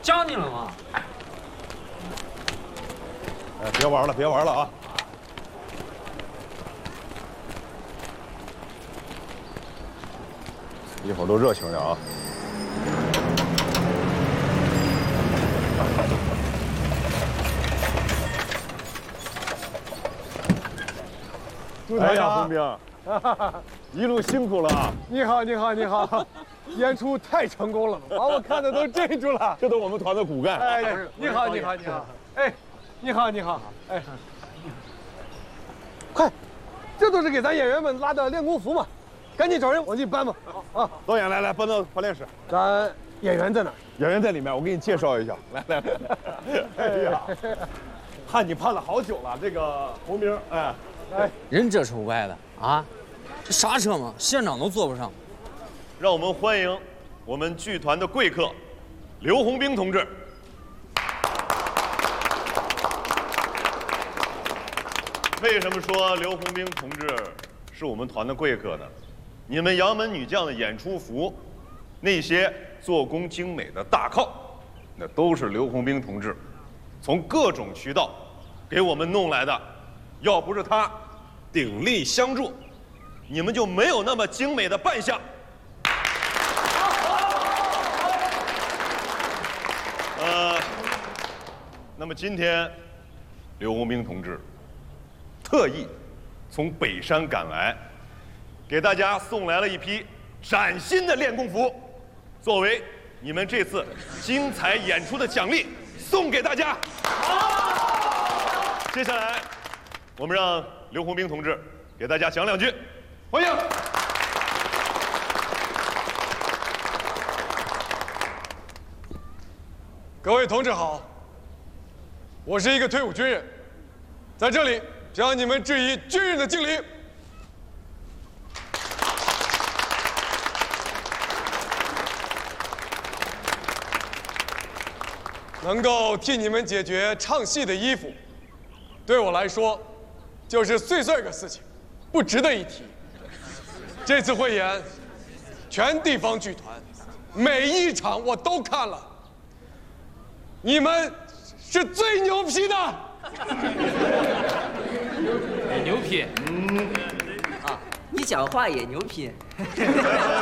讲你了吗？ 哎，别玩了，别玩了啊！一会儿都热情点啊！哎呀，洪兵，一路辛苦了！ 你好，你好，你好！演出太成功了，把我看的都镇住了。 这都是我们团的骨干。 哎呀，你好，你好，你好！哎，你好，你好！哎，快，这都是给咱演员们拉的练功服嘛，赶紧找人往进搬吧。啊， 导演，来搬到团练室。 咱演员在哪？ 演员在里面，我给你介绍一下。来。哎呀，盼你盼了好久了，这个洪兵，哎。 人这丑歪的啊！这啥车嘛，县长都坐不上。 让我们欢迎我们剧团的贵客刘洪兵同志。为什么说刘洪兵同志是我们团的贵客呢？你们杨门女将的演出服，那些做工精美的大靠，那都是刘洪兵同志从各种渠道给我们弄来的。要不是他鼎力相助，你们就没有那么精美的扮相。那么今天，刘洪兵同志特意从北山赶来，给大家送来了一批崭新的练功服，作为你们这次精彩演出的奖励，送给大家。接下来，我们让刘洪兵同志给大家讲两句，欢迎。 各位同志好，我是一个退伍军人，在这里向你们致以军人的敬礼。能够替你们解决唱戏的衣服，对我来说就是碎个事情，不值得一提。这次汇演，全地方剧团每一场我都看了，你们是最牛批的。 牛批， 啊，你讲话也牛批。